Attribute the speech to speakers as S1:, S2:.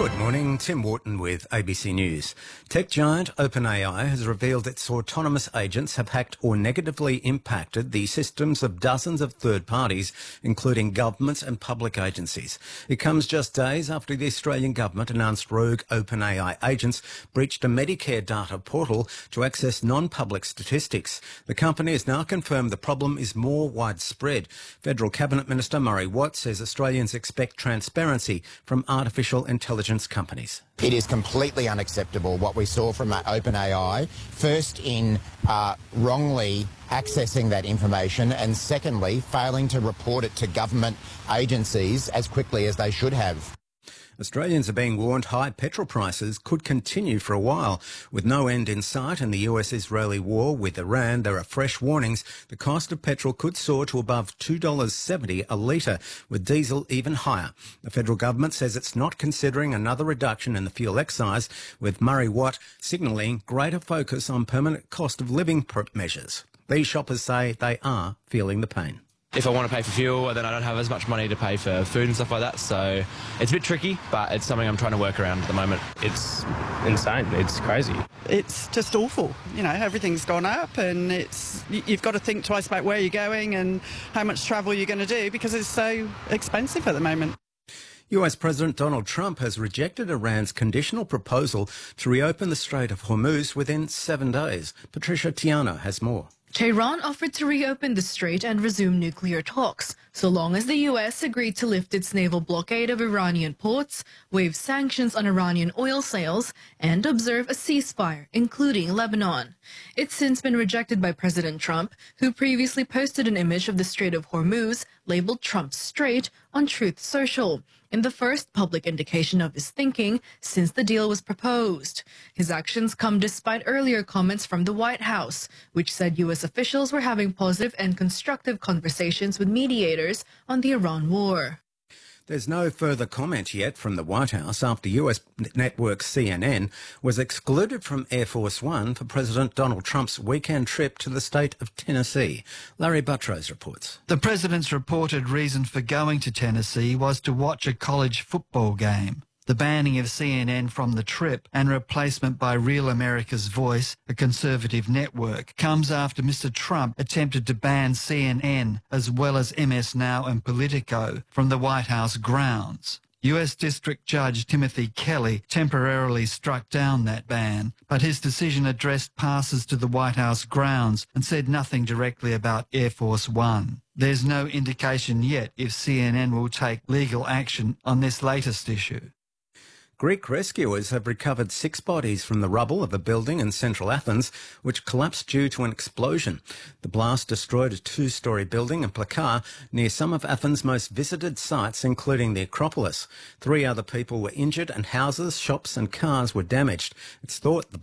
S1: Good morning, Tim Wharton with ABC News. Tech giant OpenAI has revealed its autonomous agents have hacked or negatively impacted the systems of dozens of third parties, including governments and public agencies. It comes just days after the Australian government announced rogue OpenAI agents breached a Medicare data portal to access non-public statistics. The company has now confirmed the problem is more widespread. Federal Cabinet Minister Murray Watt says Australians expect transparency from artificial intelligence companies.
S2: It is completely unacceptable what we saw from OpenAI, first in wrongly accessing that information and secondly failing to report it to government agencies as quickly as they should have.
S1: Australians are being warned high petrol prices could continue for a while. With no end in sight in the US-Israeli war with Iran, there are fresh warnings the cost of petrol could soar to above $2.70 a litre, with diesel even higher. The federal government says it's not considering another reduction in the fuel excise, with Murray Watt signalling greater focus on permanent cost of living measures. These shoppers say they are feeling the pain.
S3: If I want to pay for fuel, then I don't have as much money to pay for food and stuff like that. So it's a bit tricky, but it's something I'm trying to work around at the moment.
S4: It's insane. It's crazy.
S5: It's just awful. You know, everything's gone up and you've got to think twice about where you're going and how much travel you're going to do because it's so expensive at the moment.
S1: US President Donald Trump has rejected Iran's conditional proposal to reopen the Strait of Hormuz within 7 days. Patricia Tiano has more.
S6: Tehran offered to reopen the strait and resume nuclear talks, so long as the U.S. agreed to lift its naval blockade of Iranian ports, waive sanctions on Iranian oil sales, and observe a ceasefire, including Lebanon. It's since been rejected by President Trump, who previously posted an image of the Strait of Hormuz, labeled Trump's Strait, on Truth Social, in the first public indication of his thinking since the deal was proposed. His actions come despite earlier comments from the White House, which said U.S. officials were having positive and constructive conversations with mediators on the Iran war.
S1: There's no further comment yet from the White House after US network CNN was excluded from Air Force One for President Donald Trump's weekend trip to the state of Tennessee. Larry Buttrose reports.
S7: The president's reported reason for going to Tennessee was to watch a college football game. The banning of CNN from the trip and replacement by Real America's Voice, a conservative network, comes after Mr. Trump attempted to ban CNN as well as MS Now and Politico from the White House grounds. US District Judge Timothy Kelly temporarily struck down that ban, but his decision addressed passes to the White House grounds and said nothing directly about Air Force One. There's no indication yet if CNN will take legal action on this latest issue.
S1: Greek rescuers have recovered 6 bodies from the rubble of a building in central Athens, which collapsed due to an explosion. The blast destroyed a 2-storey building in Plaka near some of Athens' most visited sites, including the Acropolis. 3 other people were injured and houses, shops and cars were damaged. It's thought the